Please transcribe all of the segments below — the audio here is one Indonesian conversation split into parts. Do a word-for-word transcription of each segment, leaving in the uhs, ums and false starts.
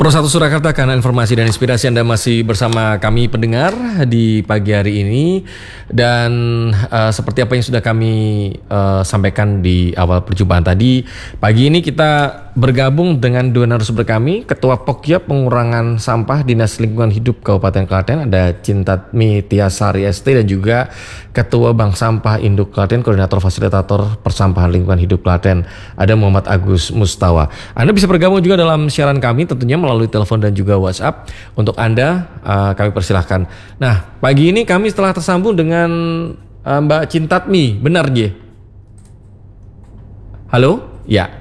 Pro satu Surakarta, karena informasi dan inspirasi Anda masih bersama kami pendengar di pagi hari ini. Dan uh, seperti apa yang sudah kami uh, sampaikan di awal perjumpaan tadi, pagi ini kita bergabung dengan dua narasumber kami, Ketua Pokja Pengurangan Sampah Dinas Lingkungan Hidup Kabupaten Klaten, ada Cintatmi Tiasari S T, dan juga Ketua Bank Sampah Induk Klaten, Koordinator Fasilitator Persampahan Lingkungan Hidup Klaten, ada Muhammad Agus Mustawa. Anda bisa bergabung juga dalam siaran kami tentunya melalui telepon dan juga WhatsApp. Untuk Anda uh, kami persilahkan. Nah, pagi ini kami setelah tersambung dengan uh, Mbak Cintatmi, benar J? Halo? Ya.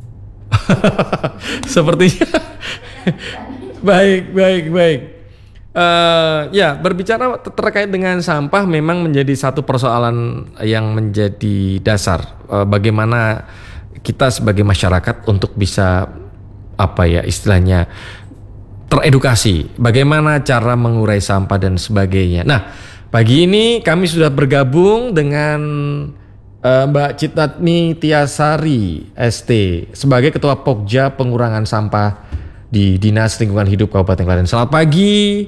Sepertinya. Baik, baik, baik. Uh, ya, berbicara terkait dengan sampah memang menjadi satu persoalan yang menjadi dasar uh, bagaimana kita sebagai masyarakat untuk bisa apa ya istilahnya teredukasi bagaimana cara mengurai sampah dan sebagainya. Nah, pagi ini kami sudah bergabung dengan uh, Mbak Cintatmi Tiasari S T sebagai Ketua Pokja Pengurangan Sampah di Dinas Lingkungan Hidup Kabupaten Klaten. Selamat pagi.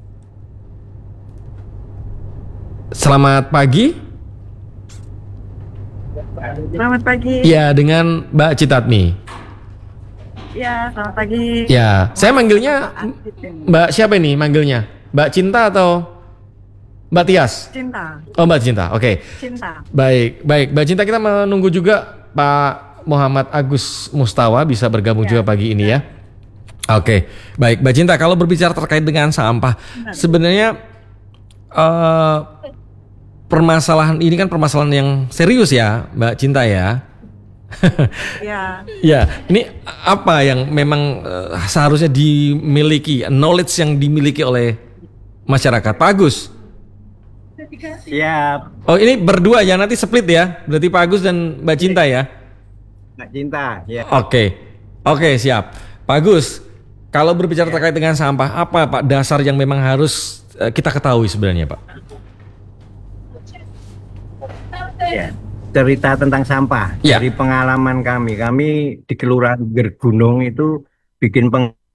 Selamat pagi. Selamat pagi. Ya, dengan Mbak Cintatmi. Ya, selamat pagi. Ya, saya manggilnya Mbak siapa ini manggilnya? Mbak Cinta atau Mbak Tias? Cinta. Oh, Mbak Cinta. Oke. Okay. Cinta. Baik, baik. Mbak Cinta, kita menunggu juga Pak Muhammad Agus Mustawa bisa bergabung ya, juga pagi ini ya. Oke. Okay. Baik, Mbak Cinta, kalau berbicara terkait dengan sampah, benar, sebenarnya uh, permasalahan ini kan permasalahan yang serius ya, Mbak Cinta ya. Ya. Ya, ini apa yang memang uh, seharusnya dimiliki, knowledge yang dimiliki oleh masyarakat, Pak Agus? Siap. Oh, ini berdua ya, nanti split ya, berarti Pak Agus dan Mbak Cinta ya? Mbak Cinta, ya. Oke, oke siap. Pak Agus, kalau berbicara terkait dengan sampah, apa Pak dasar yang memang harus uh, kita ketahui sebenarnya Pak? Ya. Cerita tentang sampah ya. Dari pengalaman kami, kami di Kelurahan Gergunung itu bikin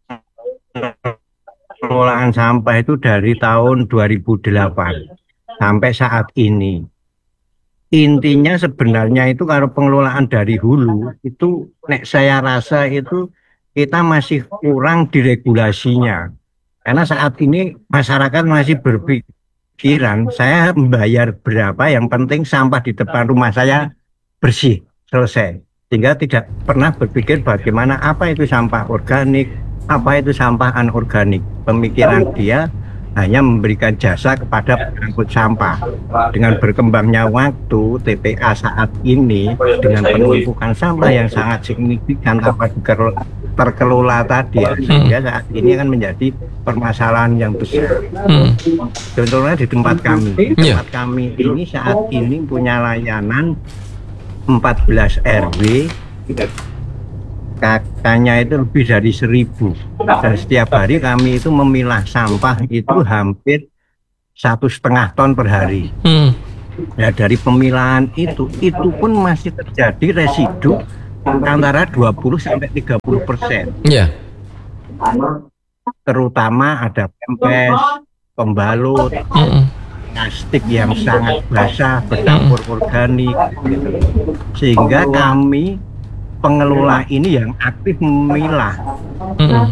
pengelolaan sampah itu dari tahun dua ribu delapan sampai saat ini. Intinya sebenarnya itu kalau pengelolaan dari hulu itu, nek saya rasa itu kita masih kurang diregulasinya. Karena saat ini masyarakat masih berpikir pikiran saya membayar berapa, yang penting sampah di depan rumah saya bersih, selesai. Sehingga tidak pernah berpikir bagaimana apa itu sampah organik, apa itu sampah anorganik. Pemikiran dia hanya memberikan jasa kepada pengangkut sampah. Dengan berkembangnya waktu, T P A saat ini dengan penumpukan sampah yang sangat signifikan tanpa terkelola tadi, ya, sehingga saat ini akan menjadi permasalahan yang besar. Hmm. Contohnya di tempat kami, di tempat yeah. kami ini saat ini punya layanan empat belas R W, kakaknya itu lebih dari seribu, dan setiap hari kami itu memilah sampah itu hampir satu setengah ton per hari. Hmm. Nah, dari pemilahan itu, itu pun masih terjadi residu antara dua puluh sampai tiga puluh persen. Iya. Terutama ada pempes, pembalut, mm. plastik yang sangat basah, bercampur mm. organik. Sehingga kami pengelola ini yang aktif memilah. Mm.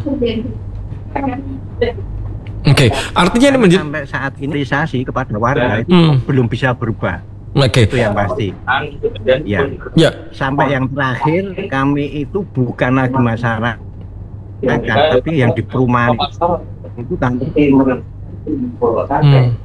Oke, okay. Artinya ini menjadi sampai saat ini realisasi kepada warga itu mm. belum bisa berubah. Oke, okay. Itu yang pasti. Ya. Ya. Sampai yang terakhir kami itu bukan lagi masyarakat, tapi yang di perumahan itu kan hmm.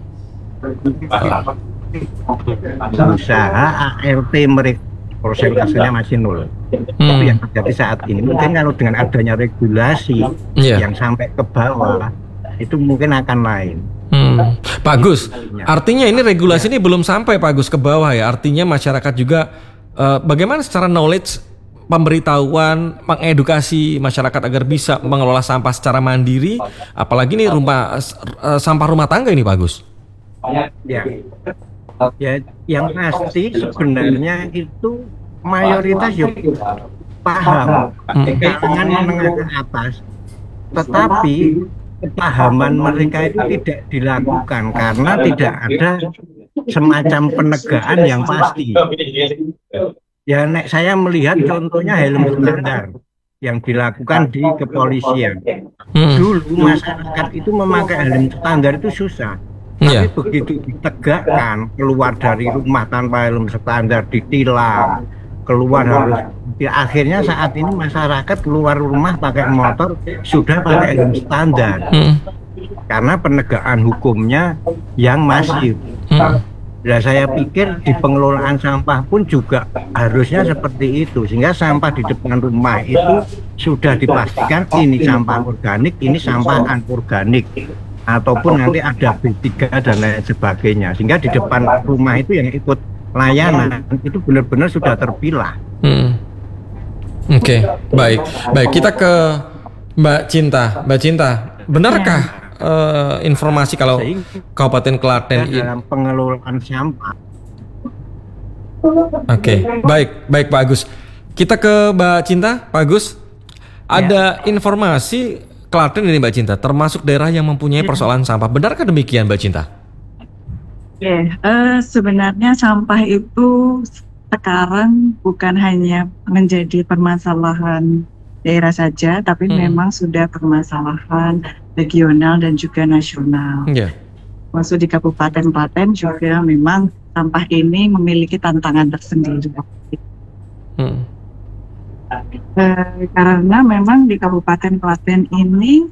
usaha A R T mereka persentasenya masih nol. Hmm. Tapi yang terjadi saat ini mungkin kalau dengan adanya regulasi yeah. yang sampai ke bawah itu mungkin akan lain. Hmm. Pak Gus, artinya ini regulasi ini belum sampai Pak Gus ke bawah ya. Artinya masyarakat juga uh, bagaimana secara knowledge, pemberitahuan, mengedukasi masyarakat agar bisa mengelola sampah secara mandiri, apalagi nih rumah uh, sampah rumah tangga ini Pak Gus. Ya. Ya, yang pasti sebenarnya itu mayoritas yuk paham, hmm. kalangan menengah ke atas tetapi kepahaman mereka itu tidak dilakukan karena tidak ada semacam penegakan yang pasti. Ya, nek saya melihat contohnya helm standar yang dilakukan di kepolisian. Hmm. Dulu masyarakat itu memakai helm standar itu susah. Tapi Yeah. begitu ditegakkan, keluar dari rumah tanpa helm standar ditilang, keluar harus ya, akhirnya saat ini masyarakat keluar rumah pakai motor sudah pakai helm standar Hmm. karena penegakan hukumnya yang masif. Hmm. Ya, saya pikir di pengelolaan sampah pun juga harusnya seperti itu, sehingga sampah di depan rumah itu sudah dipastikan ini sampah organik, ini sampah anorganik, ataupun nanti ada B tiga dan lain sebagainya, sehingga di depan rumah itu yang ikut layanan itu benar-benar sudah terpilah. Hmm. Oke, baik, baik. Kita ke Mbak Cinta. Mbak Cinta, benarkah eh, informasi kalau Kabupaten Klaten ini? Dalam pengelolaan sampah. Oke, baik, baik Pak Agus. Kita ke Mbak Cinta, Pak Agus. Ada informasi Klaten ini Mbak Cinta, termasuk daerah yang mempunyai persoalan sampah. Benarkah demikian Mbak Cinta? Oke, eh, sebenarnya sampah itu sekarang bukan hanya menjadi permasalahan daerah saja, tapi Hmm. memang sudah permasalahan regional dan juga nasional. Iya. Maksud di Kabupaten Klaten juga memang sampah ini memiliki tantangan tersendiri. Hmm. Eh, karena memang di Kabupaten Klaten ini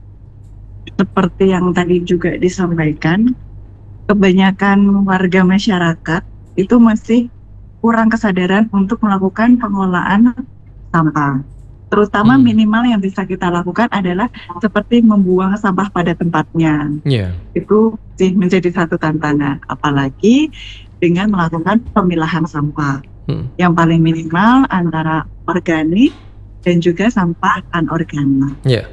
seperti yang tadi juga disampaikan, kebanyakan warga masyarakat itu masih kurang kesadaran untuk melakukan pengelolaan sampah. Terutama Hmm. minimal yang bisa kita lakukan adalah seperti membuang sampah pada tempatnya. Iya. Itu sih menjadi satu tantangan, apalagi dengan melakukan pemilahan sampah. Hmm. Yang paling minimal antara organik dan juga sampah anorganik. Iya.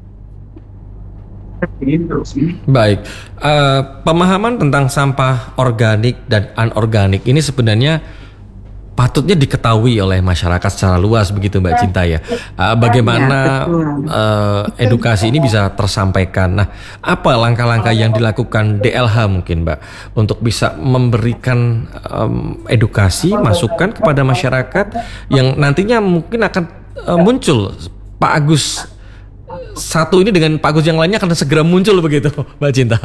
Seperti itu sih. Baik, Eh, pemahaman tentang sampah organik dan anorganik ini sebenarnya patutnya diketahui oleh masyarakat secara luas begitu Mbak Cinta ya. Eh, bagaimana Ya, betul. eh, edukasi ini bisa tersampaikan? Nah, apa langkah-langkah yang dilakukan D L H mungkin Mbak untuk bisa memberikan em, edukasi, masukan kepada masyarakat yang nantinya mungkin akan eh, muncul Pak Agus satu ini dengan Pak Agus yang lainnya akan segera muncul begitu Mbak Cinta.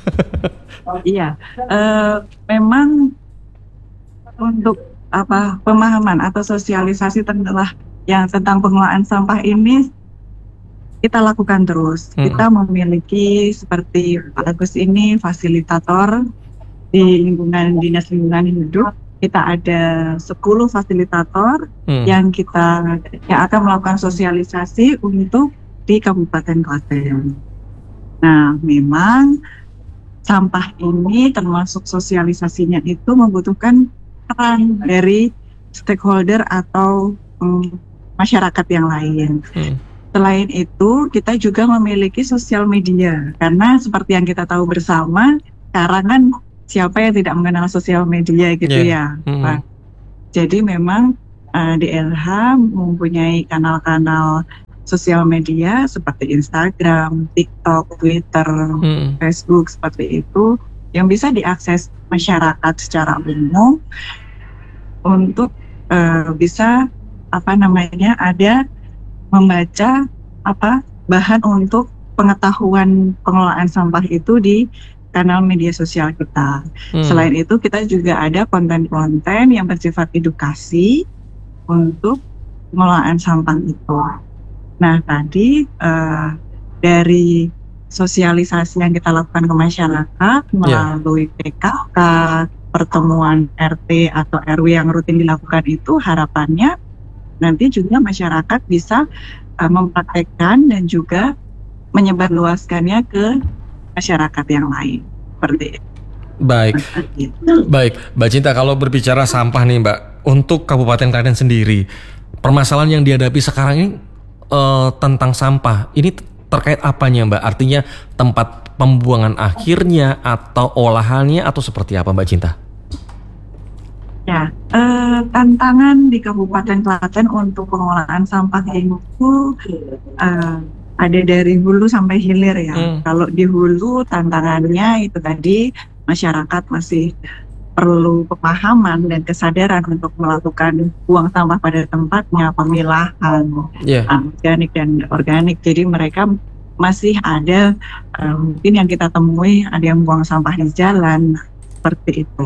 Iya, eh, memang untuk apa pemahaman atau sosialisasi tentang yang tentang pengelolaan sampah ini kita lakukan terus. Hmm. Kita memiliki seperti Pak Agus ini fasilitator di lingkungan dinas lingkungan hidup. Kita ada sepuluh fasilitator Hmm. yang kita yang akan melakukan sosialisasi untuk di Kabupaten Klaten. Nah, memang sampah ini termasuk sosialisasinya itu membutuhkan peran dari stakeholder atau mm, masyarakat yang lain. Hmm. Selain itu, kita juga memiliki sosial media karena seperti yang kita tahu bersama, sekarang kan siapa yang tidak mengenal sosial media gitu Yeah. ya. Hmm. Pak. Jadi memang uh, D L H mempunyai kanal-kanal sosial media seperti Instagram, TikTok, Twitter, Hmm. Facebook seperti itu yang bisa diakses masyarakat secara umum untuk uh, bisa apa namanya ada membaca apa bahan untuk pengetahuan pengelolaan sampah itu di kanal media sosial kita. Hmm. Selain itu kita juga ada konten-konten yang bersifat edukasi untuk pengelolaan sampah itu. Nah tadi uh, dari sosialisasi yang kita lakukan ke masyarakat melalui P K K, pertemuan R T atau R W yang rutin dilakukan itu harapannya nanti juga masyarakat bisa uh, mempraktekkan dan juga menyebarluaskannya ke masyarakat yang lain. Seperti Baik, itu. baik, Mbak Cinta, kalau berbicara sampah nih Mbak, untuk Kabupaten Klaten sendiri, permasalahan yang dihadapi sekarang ini eh, tentang sampah, ini terkait apanya Mbak? Artinya tempat pembuangan akhirnya atau olahannya atau seperti apa Mbak Cinta? Ya, eh, tantangan di Kabupaten Klaten untuk pengelolaan sampah itu eh, ada dari hulu sampai hilir ya. Hmm. Kalau di hulu tantangannya itu tadi masyarakat masih perlu pemahaman dan kesadaran untuk melakukan buang sampah pada tempatnya, pemilahan Yeah. organik dan organik. Jadi mereka masih ada uh, mungkin yang kita temui ada yang buang sampah di jalan seperti itu.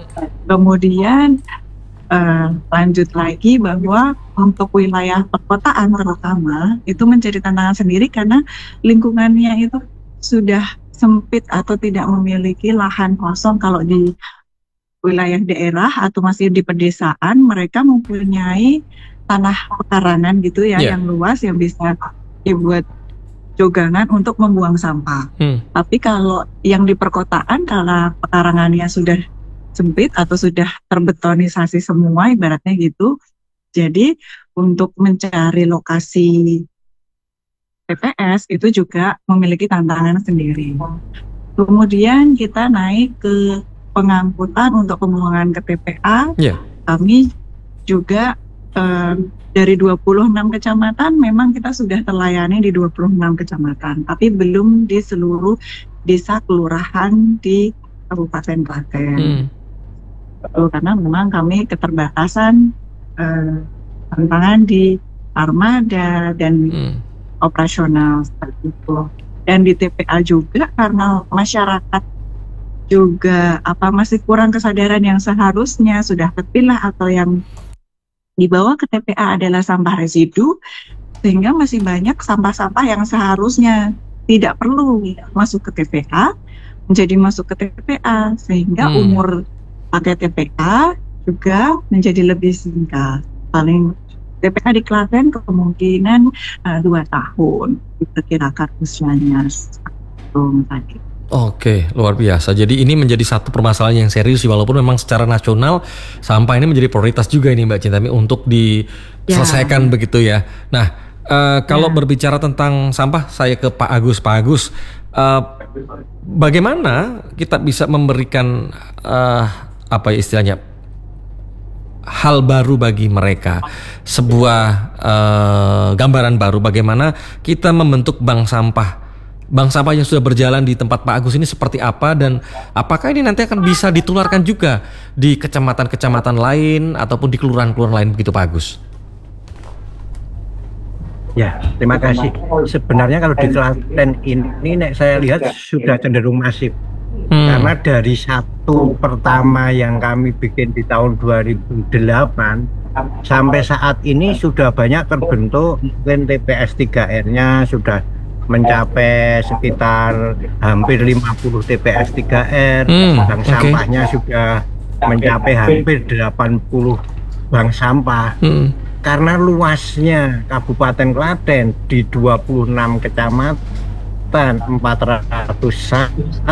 Kemudian uh, lanjut lagi bahwa untuk wilayah perkotaan terutama itu menjadi tantangan sendiri karena lingkungannya itu sudah sempit atau tidak memiliki lahan kosong. Kalau di wilayah daerah atau masih di pedesaan, mereka mempunyai tanah pekarangan gitu ya, Yeah. yang luas yang bisa dibuat jogangan untuk membuang sampah. Hmm. Tapi kalau yang di perkotaan, kalau pekarangannya sudah sempit atau sudah terbetonisasi semua, ibaratnya gitu. Jadi untuk mencari lokasi T P S itu juga memiliki tantangan sendiri. Kemudian kita naik ke pengangkutan untuk pembuangan ke T P A. Yeah. Kami juga eh, dari dua puluh enam kecamatan memang kita sudah terlayani di dua puluh enam kecamatan, tapi belum di seluruh desa kelurahan di Kabupaten Klaten. Hmm. Betul, karena memang kami keterbatasan eh, tantangan di armada dan Hmm. operasional seperti itu. Dan di T P A juga karena masyarakat juga apa masih kurang kesadaran yang seharusnya sudah terpilah atau yang dibawa ke T P A adalah sampah residu, sehingga masih banyak sampah-sampah yang seharusnya tidak perlu masuk ke T P A menjadi masuk ke T P A, sehingga Hmm. umur pakai T P A juga menjadi lebih singkat. Paling T P A di Klaten kemungkinan uh, dua tahun diperkirakan usianya itu tadi. Oke, luar biasa. Jadi ini menjadi satu permasalahan yang serius sih, walaupun memang secara nasional sampah ini menjadi prioritas juga ini Mbak Cintami untuk diselesaikan begitu ya. Nah, eh, kalau Ya. berbicara tentang sampah, saya ke Pak Agus. Pak Agus, eh, bagaimana kita bisa memberikan eh, apa ya istilahnya hal baru bagi mereka, sebuah eh, gambaran baru bagaimana kita membentuk bank sampah. Bank sampah yang sudah berjalan di tempat Pak Agus ini seperti apa, dan apakah ini nanti akan bisa ditularkan juga di kecamatan-kecamatan lain ataupun di kelurahan-kelurahan lain begitu Pak Agus? Ya, terima kasih. Sebenarnya kalau di Klaten ini, nek saya lihat sudah cenderung masif. Hmm. Karena dari satu pertama yang kami bikin di tahun dua ribu delapan sampai saat ini sudah banyak terbentuk. Mungkin T P S tiga R-nya sudah mencapai sekitar hampir lima puluh T P S tiga R. Hmm, Bank oke. sampahnya sudah mencapai hampir delapan puluh bank sampah. Hmm. Karena luasnya Kabupaten Klaten di dua puluh enam kecamatan, empat ratus satu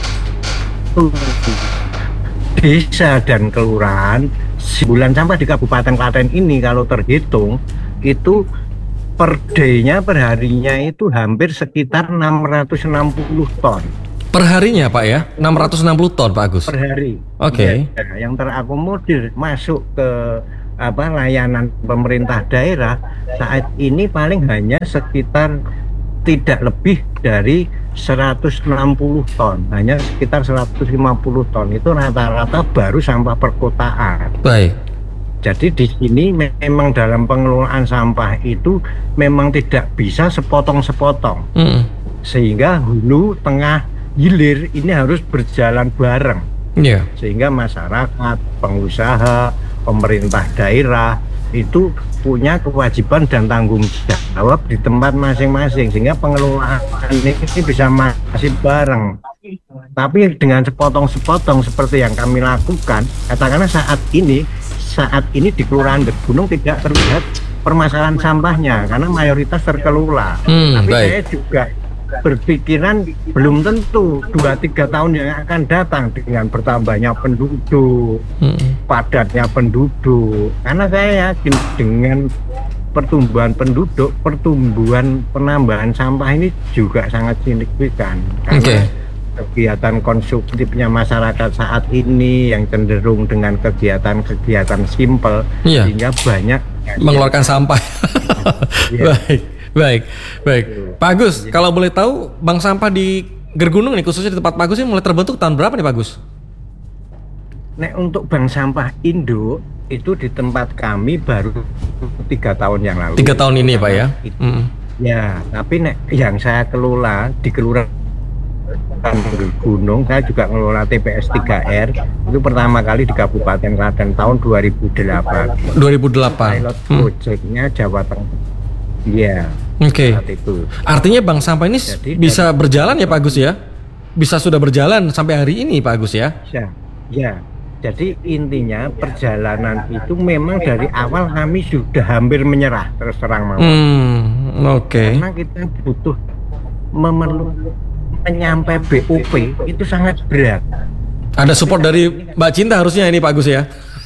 desa dan kelurahan, bulan sampah di Kabupaten Klaten ini kalau terhitung itu per day-nya, per harinya itu hampir sekitar enam ratus enam puluh ton Per harinya Pak ya, enam ratus enam puluh ton Pak Agus. per hari. Oke. Ya, yang terakomodir masuk ke apa layanan pemerintah daerah saat ini paling hanya sekitar tidak lebih dari seratus enam puluh ton, hanya sekitar seratus lima puluh ton. Itu rata-rata baru sampah perkotaan. Baik. Jadi di sini memang dalam pengelolaan sampah itu memang tidak bisa sepotong-sepotong, Hmm. sehingga hulu, tengah, hilir ini harus berjalan bareng, Iya. sehingga masyarakat, pengusaha, pemerintah daerah itu punya kewajiban dan tanggung jawab di tempat masing-masing, sehingga pengelolaan ini bisa masih bareng. Tapi dengan sepotong-sepotong seperti yang kami lakukan, katakanlah saat ini saat ini di Kelurahan Gunung tidak terlihat permasalahan sampahnya karena mayoritas terkelola. Hmm, Tapi baik. saya juga berpikiran belum tentu dua tiga tahun yang akan datang dengan bertambahnya penduduk, Hmm. padatnya penduduk. Karena saya yakin dengan pertumbuhan penduduk, pertumbuhan penambahan sampah ini juga sangat signifikan. Karena Oke. kegiatan konsumtifnya masyarakat saat ini yang cenderung dengan kegiatan-kegiatan simpel, Iya. sehingga banyak Mengeluarkan sampah. Iya. Baik. Baik, baik. Pak Agus, kalau boleh tahu bank sampah di Gergunung nih, khususnya di tempat Pak Agus ini mulai terbentuk tahun berapa nih Pak Agus? Nek untuk bank sampah Indo itu di tempat kami baru tiga tahun yang lalu. Tiga tahun ini Pak ya? Mm. Ya, tapi nek yang saya kelola di kelurahan Gunung, saya juga ngelola T P S tiga R itu pertama kali di Kabupaten Klaten tahun dua ribu delapan. dua ribu delapan. Pilot projectnya Jawa Tengah. Iya. Oke. Okay. Itu. Artinya bank sampah ini Jadi, bisa dari, berjalan ya Pak Agus ya? Bisa sudah berjalan sampai hari ini Pak Agus ya? Ya. Ya. Jadi intinya perjalanan itu memang dari awal kami sudah hampir menyerah terus terang mau. Hmm, oke. Okay. Karena kita butuh memerlukan menyampai B O P itu sangat berat. Ada support dari Mbak Cinta harusnya ini Pak Agus ya.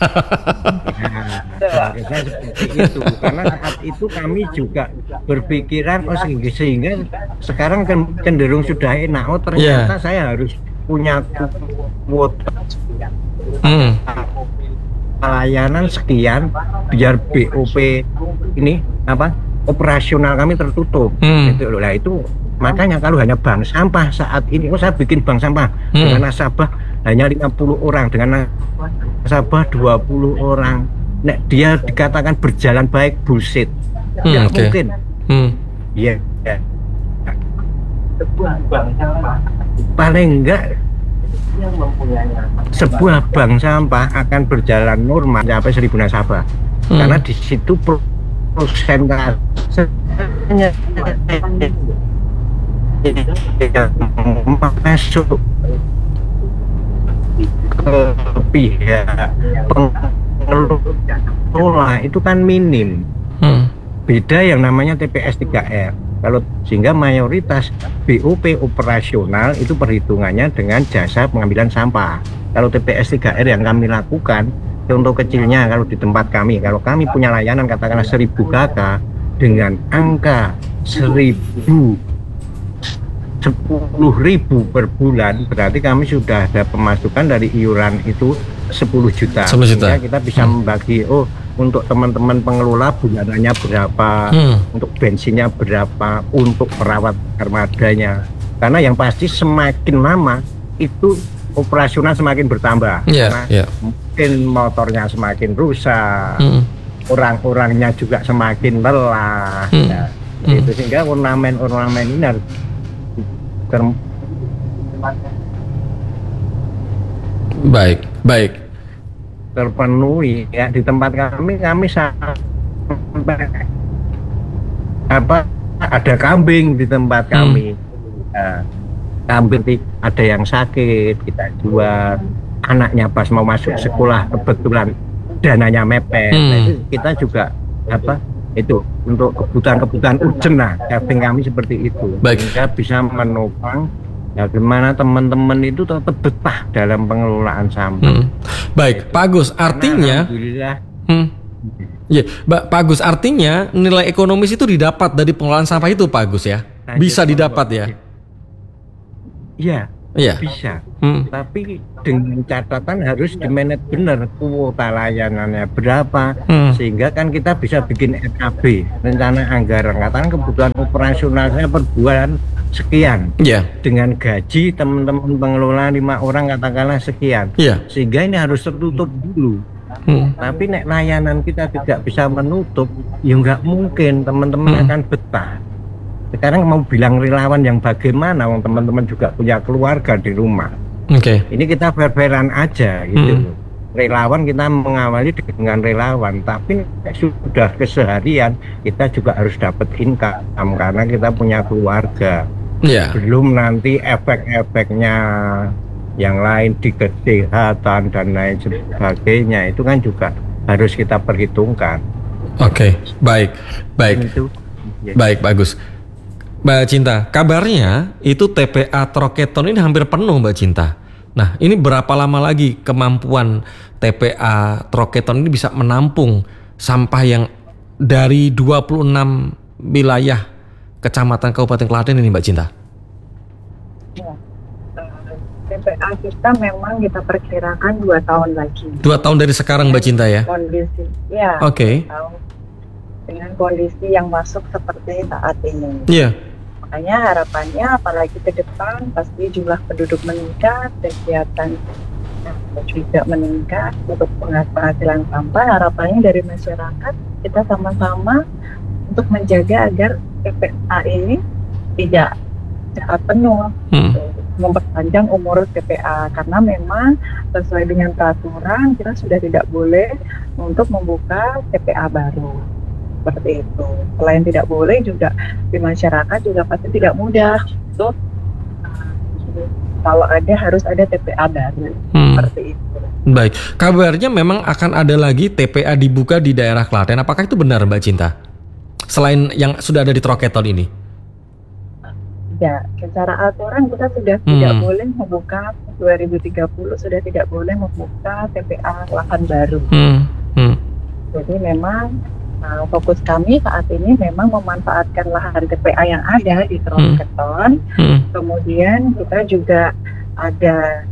Nah, seperti itu karena saat itu kami juga berpikiran oh sehingga, sehingga sekarang kan cenderung sudah enak oh ternyata yeah. saya harus punya kuota hmm. pelayanan sekian biar B O P ini apa operasional kami tertutup hmm. gitu loh. Nah itu makanya kalau hanya bank sampah saat ini oh saya bikin bank sampah hmm. dengan nasabah hanya lima puluh orang, dengan nasabah dua puluh orang. Nek dia dikatakan berjalan baik bullshit. Hmm, ya okay. mungkin. Hmm. Ya. ya. Sebuah bank sampah paling enggak sebuah bank sampah akan berjalan normal sampai seribu nasabah. Hmm. Karena di situ prosentasenya masuk ke pihak pengelola itu kan minim. Hmm. Beda yang namanya T P S tiga R. Kalau sehingga mayoritas B O P operasional itu perhitungannya dengan jasa pengambilan sampah. Kalau T P S tiga R yang kami lakukan, contoh kecilnya kalau di tempat kami, kalau kami punya layanan katakanlah seribu kakak dengan angka seribu sepuluh ribu per bulan, berarti kami sudah ada pemasukan dari iuran itu sepuluh juta. sepuluh juta. Sehingga kita bisa hmm. membagi, oh untuk teman-teman pengelola bulanannya berapa, hmm. untuk bensinnya berapa, untuk perawat armadanya. Karena yang pasti semakin lama itu operasional semakin bertambah. Yeah, karena yeah. mungkin motornya semakin rusak, hmm. orang-orangnya juga semakin lelah. Hmm. Ya, hmm. Itu sehingga ornamen-ornamen ini harus baik, baik terpenuhi ya. Di tempat kami kami sampai apa ada kambing di tempat kami. Hmm. Nah, kambing ada yang sakit kita jual, anaknya pas mau masuk sekolah kebetulan dananya mepet. Hmm. Nah, itu kita juga apa itu untuk kebutuhan-kebutuhan urgent lah kambing kami seperti itu. Baik. Sehingga bisa menopang ya gimana teman-teman itu tetap betah dalam pengelolaan sampah. Hmm. Baik, Pak Agus, artinya alhamdulillah. Hmm. Ya, Pak Agus, artinya nilai ekonomis itu didapat dari pengelolaan sampah itu, Pak Agus ya? Bisa didapat ya? Iya. Iya. Bisa. Hmm. Tapi dengan catatan harus dimanage benar kuota layanannya berapa, hmm. sehingga kan kita bisa bikin R A B, rencana anggaran. Katakan kebutuhan operasional saya per bulan sekian. Yeah. Dengan gaji teman-teman pengelola lima orang katakanlah sekian. Yeah. Sehingga ini harus tertutup dulu. Hmm. Tapi nek layanan kita tidak bisa menutup, ya nggak mungkin teman-teman hmm. akan betah. Sekarang mau bilang relawan yang bagaimana, wong teman-teman juga punya keluarga di rumah. Oke. Okay. Ini kita fair-fairan aja gitu. Hmm. Relawan kita mengawali dengan relawan, tapi sudah keseharian kita juga harus dapat income karena kita punya keluarga. Yeah. Belum nanti efek-efeknya yang lain di kesehatan dan lain sebagainya itu kan juga harus kita perhitungkan. Oke, okay. baik, baik, itu, ya. Baik, bagus. Mbak Cinta, kabarnya itu T P A Troketon ini hampir penuh Mbak Cinta. Nah, ini berapa lama lagi kemampuan T P A Troketon ini bisa menampung sampah yang dari dua puluh enam wilayah kecamatan Kabupaten Klaten ini Mbak Cinta? Ya, T P A kita memang kita perkirakan dua tahun lagi. Dua tahun dari sekarang ya, Mbak Cinta ya? Kondisi, ya. Oke. Okay. dengan kondisi yang masuk seperti saat ini. Iya. Makanya harapannya apalagi ke depan pasti jumlah penduduk meningkat, kegiatan juga meningkat untuk penghasilan sampah. Harapannya dari masyarakat kita sama-sama untuk menjaga agar T P A ini tidak cepat penuh, Hmm. memperpanjang umur T P A, karena memang sesuai dengan peraturan kita sudah tidak boleh untuk membuka T P A baru seperti itu. Selain tidak boleh juga di masyarakat juga pasti tidak mudah untuk kalau ada harus ada T P A baru Hmm. seperti itu. Baik, kabarnya memang akan ada lagi T P A dibuka di daerah Klaten. Apakah itu benar, Mbak Cinta? Selain yang sudah ada di Troketon ini? Ya, secara aturan kita sudah Hmm. tidak boleh membuka dua ribu tiga puluh sudah tidak boleh membuka T P A lahan baru. Hmm. Hmm. Jadi memang uh, fokus kami saat ini memang memanfaatkan lahan T P A yang ada di Troketon. Hmm. Kemudian kita juga ada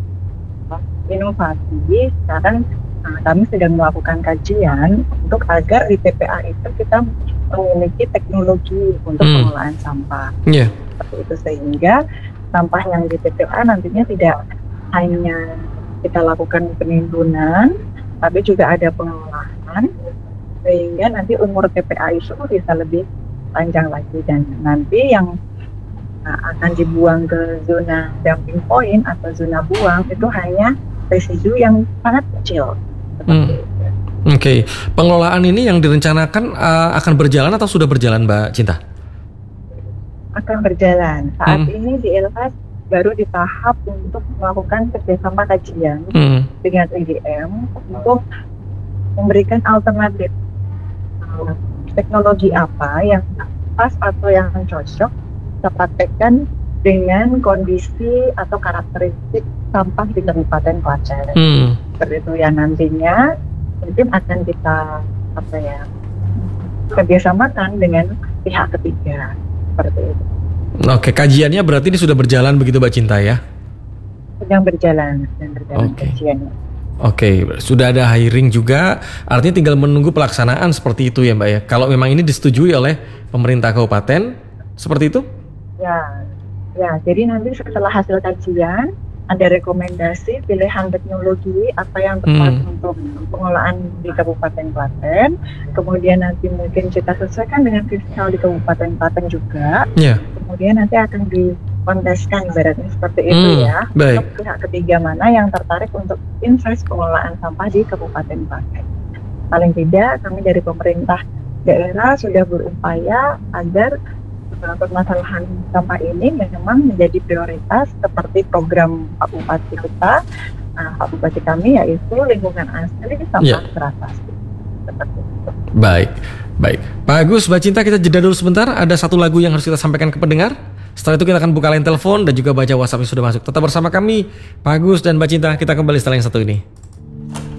inovasi. Sekarang uh, kami sedang melakukan kajian untuk agar di T P A itu kita memiliki teknologi untuk Hmm. pengelolaan sampah. Iya. Seperti itu, sehingga sampah yang di T P A nantinya tidak hanya kita lakukan penimbunan, tapi juga ada pengelolaan, sehingga nanti umur T P A itu bisa lebih panjang lagi, dan nanti yang nah, akan dibuang ke zona dumping point atau zona buang itu hanya residu yang sangat kecil seperti Hmm. itu. Oke, pengelolaan ini yang direncanakan uh, akan berjalan atau sudah berjalan, Mbak Cinta? Akan berjalan. Saat Hmm. ini di Elvas baru di tahap untuk melakukan kerjasama kajian Hmm. dengan I D M untuk memberikan alternatif uh, teknologi apa yang pas atau yang cocok kita praktekkan dengan kondisi atau karakteristik sampah di Kabupaten Klaten. Hmm. Seperti itu yang nantinya mungkin akan kita apa ya kerjasamakan dengan pihak ketiga seperti itu. Oke, kajiannya berarti ini sudah berjalan begitu, Mbak Cinta ya? Sedang berjalan, sedang berjalan Oke. kajiannya. Oke, sudah ada hiring juga, artinya tinggal menunggu pelaksanaan seperti itu ya, Mbak ya. Kalau memang ini disetujui oleh pemerintah kabupaten, seperti itu? Ya, ya. Jadi nanti setelah hasil kajian ada rekomendasi pilihan teknologi apa yang tepat Hmm. untuk pengelolaan di Kabupaten Klaten. Kemudian nanti mungkin kita sesuaikan dengan fiskal di Kabupaten Klaten juga. Ya. Kemudian nanti akan dikonteskan ibaratnya seperti itu Hmm, ya. baik. Untuk pihak ketiga mana yang tertarik untuk invest pengelolaan sampah di Kabupaten Klaten. Paling tidak kami dari pemerintah daerah sudah berupaya agar uh, permasalahan sampah ini memang menjadi prioritas seperti program Pak Bupati kita, uh, Pak Bupati kami yaitu lingkungan asri sampah Ya. teratasi. Seperti itu. Baik, baik. Pak Agus, Mbak Cinta, kita jeda dulu sebentar. Ada satu lagu yang harus kita sampaikan ke pendengar. Setelah itu kita akan buka line telepon dan juga baca WhatsApp yang sudah masuk. Tetap bersama kami, Pak Agus dan Mbak Cinta. Kita kembali setelah yang satu ini.